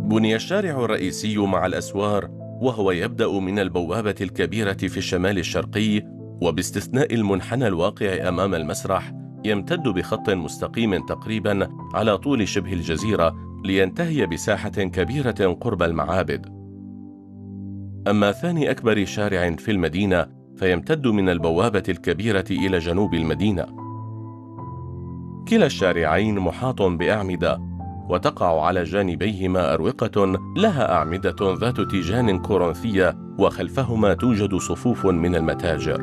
بني الشارع الرئيسي مع الأسوار، وهو يبدأ من البوابة الكبيرة في الشمال الشرقي، وباستثناء المنحنى الواقع أمام المسرح يمتد بخط مستقيم تقريبا على طول شبه الجزيرة لينتهي بساحة كبيرة قرب المعابد. أما ثاني أكبر شارع في المدينة فيمتد من البوابة الكبيرة إلى جنوب المدينة. كلا الشارعين محاط بأعمدة، وتقع على جانبيهما أروقة لها أعمدة ذات تيجان كورنثية، وخلفهما توجد صفوف من المتاجر.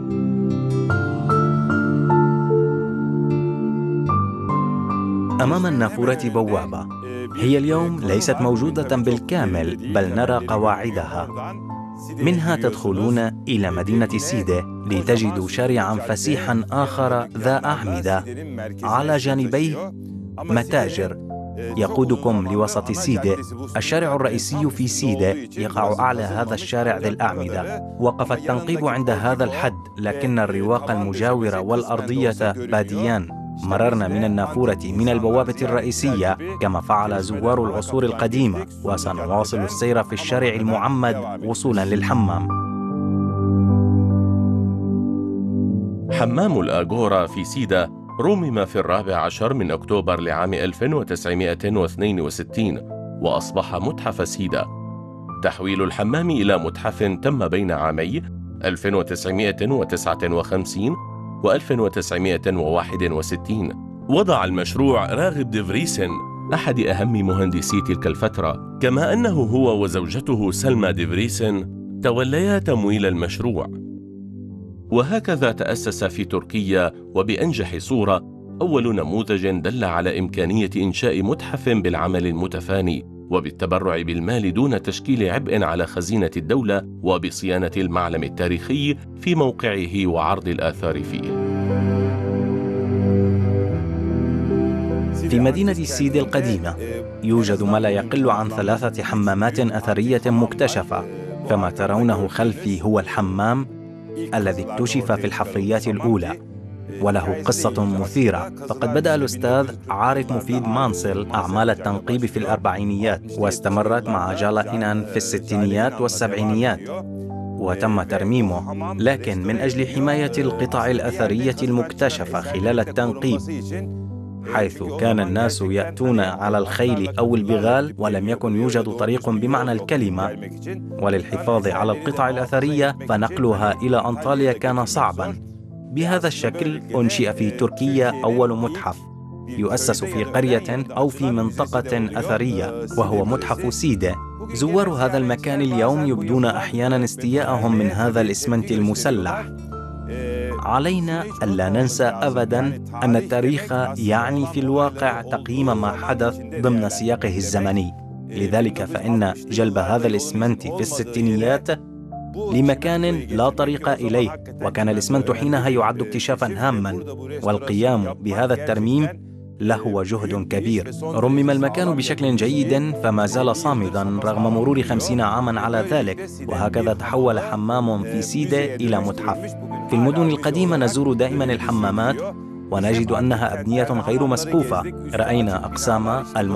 أمام النافورة بوابة، هي اليوم ليست موجودة بالكامل، بل نرى قواعدها. منها تدخلون إلى مدينة سيدة لتجدوا شارعاً فسيحاً آخر ذا أعمدة، على جانبيه متاجر يقودكم لوسط سيدة. الشارع الرئيسي في سيدة يقع أعلى هذا الشارع ذي الأعمدة. وقف التنقيب عند هذا الحد، لكن الرواق المجاورة والأرضية باديان. مررنا من النافورة من البوابة الرئيسية كما فعل زوار العصور القديمة، وسنواصل السير في الشارع المعمد وصولا للحمام. حمام الآغورا في سيدة رُمم في 14 من أكتوبر لعام 1962، وأصبح متحف سيدة. تحويل الحمام إلى متحف تم بين عامي 1959 و 1961. وضع المشروع راغب ديفريسن، أحد أهم مهندسي تلك الفترة، كما أنه هو وزوجته سلمى ديفريسن توليا تمويل المشروع. وهكذا تأسس في تركيا وبأنجح صورة أول نموذج دل على إمكانية إنشاء متحف بالعمل المتفاني وبالتبرع بالمال دون تشكيل عبء على خزينة الدولة، وبصيانة المعلم التاريخي في موقعه وعرض الآثار فيه. في مدينة سيدة القديمة يوجد ما لا يقل عن 3 حمامات أثرية مكتشفة. فما ترونه خلفي هو الحمام الذي اكتشف في الحفريات الأولى، وله قصة مثيرة. فقد بدأ الأستاذ عارف مفيد مانسل أعمال التنقيب في الأربعينيات، واستمرت مع جالا إنان في الستينيات والسبعينيات، وتم ترميمه. لكن من أجل حماية القطع الأثرية المكتشفة خلال التنقيب، حيث كان الناس يأتون على الخيل أو البغال ولم يكن يوجد طريق بمعنى الكلمة، وللحفاظ على القطع الأثرية فنقلها إلى أنطاليا كان صعباً. بهذا الشكل أنشئ في تركيا أول متحف يؤسس في قرية أو في منطقة أثرية، وهو متحف سيدة. زوار هذا المكان اليوم يبدون أحياناً استياءهم من هذا الإسمنت المسلح. علينا ألا ننسى أبداً أن التاريخ يعني في الواقع تقييم ما حدث ضمن سياقه الزمني. لذلك فإن جلب هذا الإسمنت في الستينيات لمكان لا طريق إليه، وكان الإسمنت حينها يعد اكتشافاً هاماً، والقيام بهذا الترميم له جهد كبير. رمم المكان بشكل جيد فما زال صامداً رغم مرور 50 عاماً على ذلك، وهكذا تحول حمام في سيدة إلى متحف. في المدن القديمة نزور دائماً الحمامات ونجد أنها أبنية غير مسقوفة. رأينا أقسام